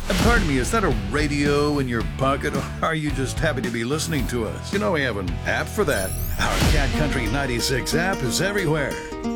Pardon me, is that a radio in your pocket, or are you just happy to be listening to us? You know we have an app for that. Our Cat Country 96 app is everywhere.